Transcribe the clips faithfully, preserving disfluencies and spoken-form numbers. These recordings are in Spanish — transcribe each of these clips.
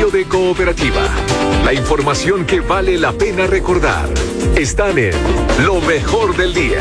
espacio de Cooperativa. La información que vale la pena recordar. Están en Lo Mejor del Día.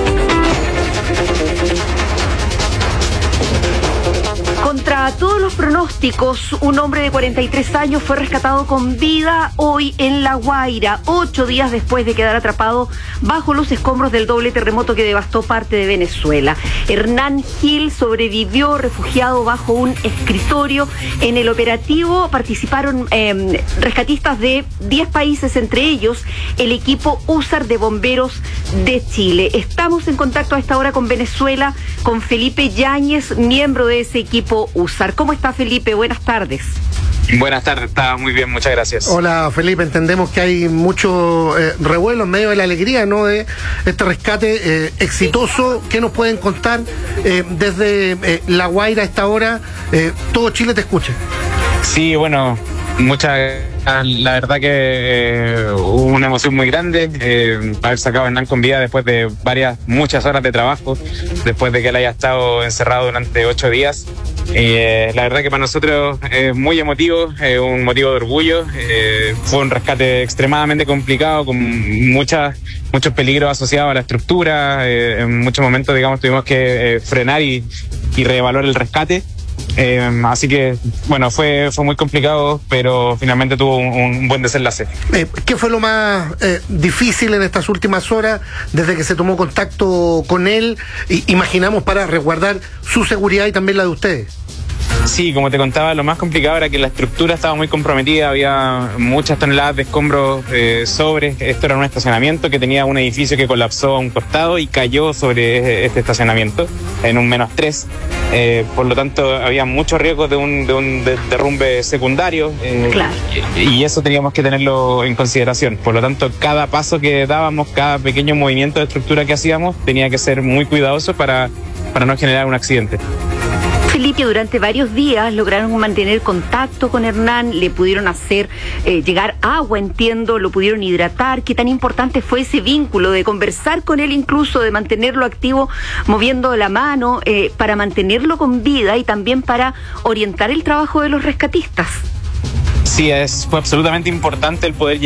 Contra todos los pronósticos, un hombre de cuarenta y tres años fue rescatado con vida hoy en La Guaira, ocho días después de quedar atrapado bajo los escombros del doble terremoto que devastó parte de Venezuela. Hernán Gil sobrevivió refugiado bajo un escritorio. En el operativo participaron eh, rescatistas de diez países, entre ellos el equipo USAR de bomberos de Chile. Estamos en contacto a esta hora con Venezuela, con Felipe Yáñez, miembro de ese equipo USAR. ¿Cómo está, Felipe? Buenas tardes. Buenas tardes, está muy bien, muchas gracias. Hola, Felipe, entendemos que hay mucho eh, revuelo en medio de la alegría, ¿no?, de este rescate eh, exitoso. ¿Qué nos pueden contar eh, desde eh, La Guaira a esta hora? Eh, todo Chile te escucha. Sí, bueno, muchas la verdad que eh, hubo una emoción muy grande eh, haber sacado a Hernán con vida después de varias, muchas horas de trabajo, después de que él haya estado encerrado durante ocho días. Eh, la verdad que para nosotros es muy emotivo, eh, un motivo de orgullo. Eh, fue un rescate extremadamente complicado, con muchas, muchos peligros asociados a la estructura. Eh, en muchos momentos, digamos, tuvimos que eh, frenar y, y reevaluar el rescate. Eh, así que, bueno, fue fue muy complicado, pero finalmente tuvo un, un buen desenlace. Eh, ¿Qué fue lo más eh, difícil en estas últimas horas desde que se tomó contacto con él? Y, imaginamos para resguardar su seguridad y también la de ustedes. Sí, como te contaba, lo más complicado era que la estructura estaba muy comprometida, había muchas toneladas de escombros eh, sobre, esto era un estacionamiento que tenía un edificio que colapsó a un costado y cayó sobre este estacionamiento en un menos tres, eh, por lo tanto había muchos riesgos de un, de un de, derrumbe secundario, eh, claro. y, y eso teníamos que tenerlo en consideración, por lo tanto cada paso que dábamos, cada pequeño movimiento de estructura que hacíamos tenía que ser muy cuidadoso para, para no generar un accidente. Felipe, durante varios días lograron mantener contacto con Hernán, le pudieron hacer eh, llegar agua, entiendo, lo pudieron hidratar. ¿Qué tan importante fue ese vínculo de conversar con él, incluso de mantenerlo activo, moviendo la mano, eh, para mantenerlo con vida y también para orientar el trabajo de los rescatistas? Sí, es, fue absolutamente importante el poder